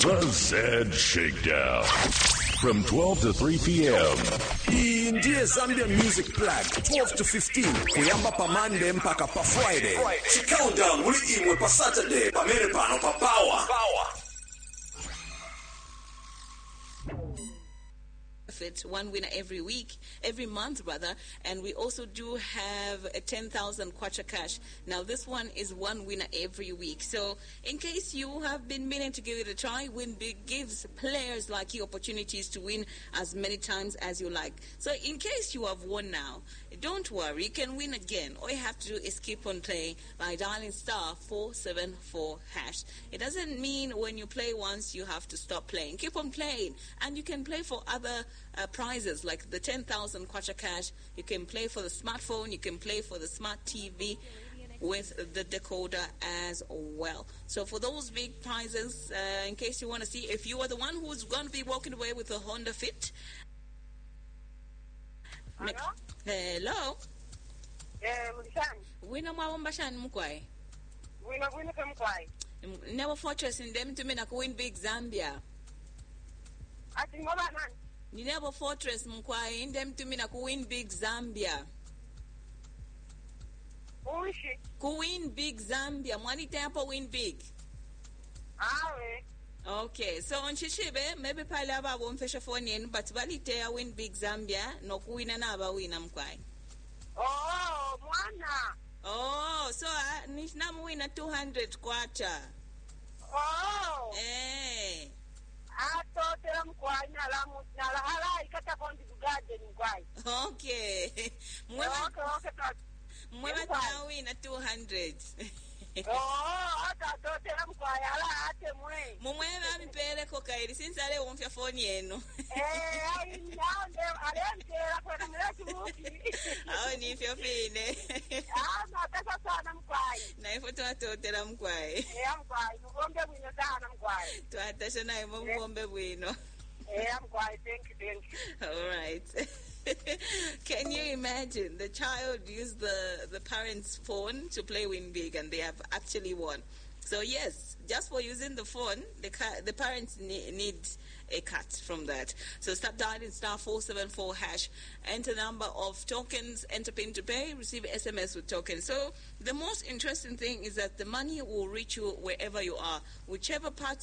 The Zed Shakedown. From 12 to 3 p.m. Ndiye Zambia Music Plug 12 to 15 kuyamba pa Monday mpaka pa Friday. Countdown uli imwe pa Saturday pamene pano pa Power. It's one winner every month rather, and we also do have a 10,000 kwacha cash. Now this one is one winner every week. So in case you have been meaning to give it a try, Win Big gives players like you opportunities to win as many times as you like. So in case you have won now, don't worry, you can win again. All you have to do is keep on playing by dialing *474#. It doesn't mean when you play once you have to stop playing. Keep on playing, and you can play for other prizes like the 10,000 kwacha cash. You can play for the smartphone. You can play for the smart TV with the decoder as well. So for those big prizes, in case you want to see if you are the one who's going to be walking away with a Honda Fit. Hello. Wina mwawambashani mkwai. Wina mkwai. Never fortress in them to me na Win Big Zambia. Ati ngoba nani? Ni Never Fortress mkwai in them to me na Win Big Zambia. Uishi. Win Big Zambia. Mwani tempo Win Big. Awe. Okay, so on Shishibe, maybe pale aba wonfesha phone yen, but balite Win Big Zambia no kuwina na aba wina mkwai. Oh, mwana. Oh, so nisnamu wina 200 kwacha. Oh. Eh. Ato tera mkwai na la hala ikata kondi bugaje mkwai. Okay. Mwewe na wina 200. Oh, ata tera mkwai ala ate mwe. Mumwewe amipele kokairi since ale wonfya phone yenu. Ai nyaonde alentera kwa mrefu muki. Awe ni ifyo fine. Nataka sana mkwai. Na ifo twatotera mkwai. Mkwai, mugombe bwino sana mkwai. Twatasha naye mugombe bwino. Mkwai, thank you. All right. Can you imagine the child used the parents' phone to play Win Big and they have actually won? So yes, just for using the phone, the parents need a cut from that. So start dialing *474#, enter number of tokens, enter pin to pay, receive SMS with tokens. So the most interesting thing is that the money will reach you wherever you are, whichever part